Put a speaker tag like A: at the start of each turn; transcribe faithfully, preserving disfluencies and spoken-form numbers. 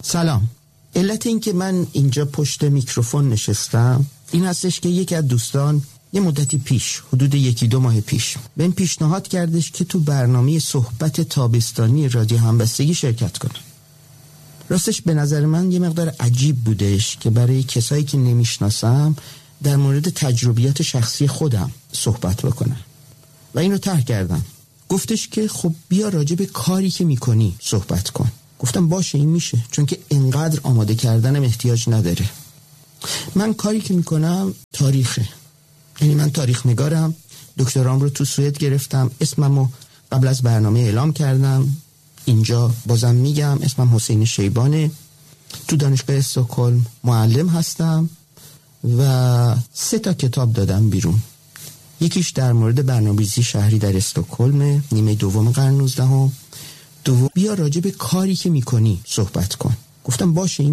A: سلام. علت این که من اینجا پشت میکروفون نشستم این هستش که یکی از دوستان یه مدتی پیش، حدود یکی دو ماه پیش، بهم پیشنهاد کردش که تو برنامه صحبت تابستانی رادیو همبستگی شرکت کنم. راستش به نظر من یه مقدار عجیب بودش که برای کسایی که نمیشناسم در مورد تجربیات شخصی خودم صحبت بکنم و اینو طرح کردم. گفتش که خب بیا راجع به کاری که میکنی صحبت کن. گفتم باشه، این میشه، چون که انقدر آماده کردنم احتیاج نداره. من کاری که میکنم تاریخه، یعنی من تاریخ نگارم. دکترام رو تو سوئد گرفتم، اسممو قبل از برنامه اعلام کردم. اینجا بازم میگم اسمم حسین شیبانه. تو دانشگاه استکهلم معلم هستم و سه تا کتاب دادم بیرون. یکیش در مورد برنامه‌ریزی شهری در استکهلم، نیمه دوم قرن نوزدهم. دوم بیا راجع به کاری که میکنی صحبت کن. گفتم باشه، این